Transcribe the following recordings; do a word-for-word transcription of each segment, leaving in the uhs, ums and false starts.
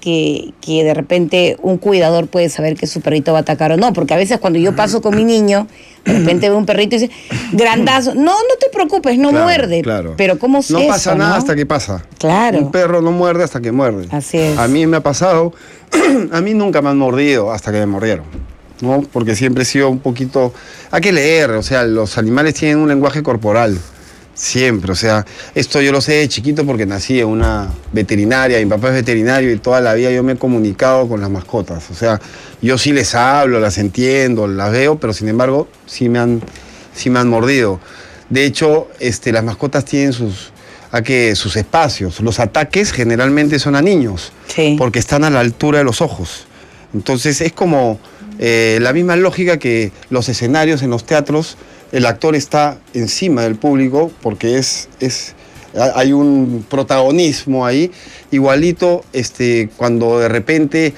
que, que de repente un cuidador puede saber que su perrito va a atacar o no, porque a veces cuando yo paso con mi niño, de repente veo un perrito y dice, grandazo, no, no te preocupes, no claro, muerde, claro. pero ¿cómo se No pasa eso, nada ¿no? hasta que pasa. Claro. Un perro no muerde hasta que muerde. Así es. A mí me ha pasado, a mí nunca me han mordido hasta que me mordieron, ¿no? Porque siempre he sido un poquito, hay que leer, o sea, los animales tienen un lenguaje corporal. Siempre, o sea, esto yo lo sé de chiquito porque nací en una veterinaria, mi papá es veterinario y toda la vida yo me he comunicado con las mascotas. O sea, yo sí les hablo, las entiendo, las veo, pero sin embargo sí me han, sí me han mordido. De hecho, este, las mascotas tienen sus, a que, sus espacios. Los ataques generalmente son a niños, Sí. porque están a la altura de los ojos. Entonces es como eh, la misma lógica que los escenarios en los teatros. El actor está encima del público porque es, es, hay un protagonismo ahí. Igualito, este, cuando de repente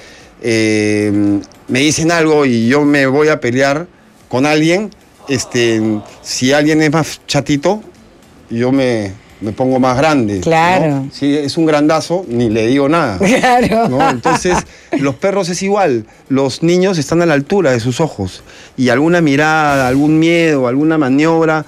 eh, me dicen algo y yo me voy a pelear con alguien, este, si alguien es más chatito, yo me, me pongo más grande. Claro. ¿no? Si es un grandazo, ni le digo nada. Claro. ¿no? Entonces, los perros es igual. Los niños están a la altura de sus ojos. Y alguna mirada, algún miedo, alguna maniobra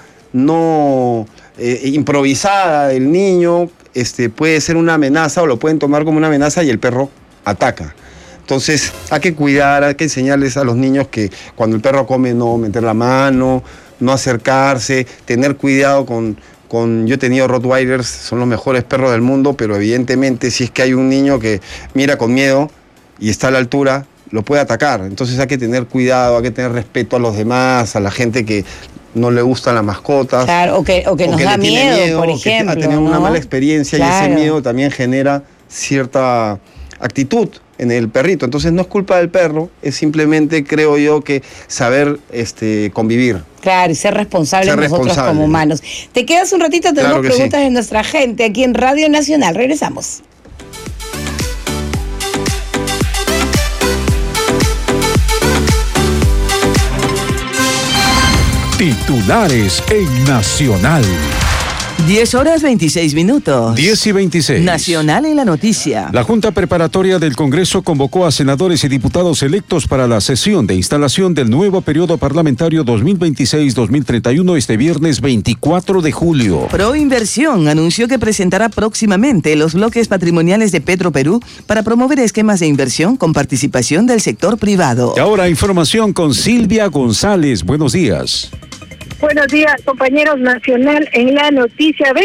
no eh, improvisada del niño este, puede ser una amenaza o lo pueden tomar como una amenaza y el perro ataca. Entonces, hay que cuidar, hay que enseñarles a los niños que cuando el perro come no meter la mano, no acercarse, tener cuidado con... Con, yo he tenido Rottweilers, son los mejores perros del mundo, pero evidentemente si es que hay un niño que mira con miedo y está a la altura, lo puede atacar. Entonces hay que tener cuidado, hay que tener respeto a los demás, a la gente que no le gustan las mascotas. Claro, o que, o que o nos que da le tiene miedo, miedo, por que ejemplo. ha tenido una ¿no? mala experiencia Claro. y ese miedo también genera cierta actitud en el perrito. Entonces no es culpa del perro, es simplemente, creo yo, que saber este, convivir. Claro, y ser responsables Ser nosotros responsable. como humanos. Te quedas un ratito, tenemos Claro que preguntas sí. de nuestra gente aquí en Radio Nacional. Regresamos. Titulares en Nacional. diez horas veintiséis minutos. diez y veintiséis. Nacional en la noticia. La Junta Preparatoria del Congreso convocó a senadores y diputados electos para la sesión de instalación del nuevo periodo parlamentario dos mil veintiséis dos mil treinta y uno este viernes veinticuatro de julio. Proinversión anunció que presentará próximamente los bloques patrimoniales de Petroperú para promover esquemas de inversión con participación del sector privado. Y ahora información con Silvia González. Buenos días. Buenos días, compañeros. Nacional en la noticia.